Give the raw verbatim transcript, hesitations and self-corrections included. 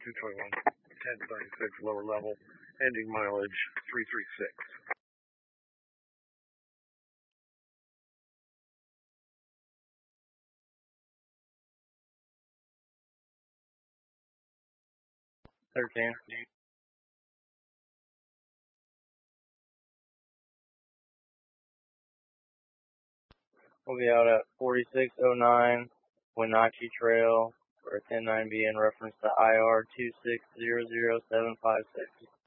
two twenty-one, ten thirty-six, lower level, ending mileage three three six. thirteen. We'll be out at forty-six oh nine Wenatchee Trail for a ten nine B in reference to I R two six zero zero seven five six.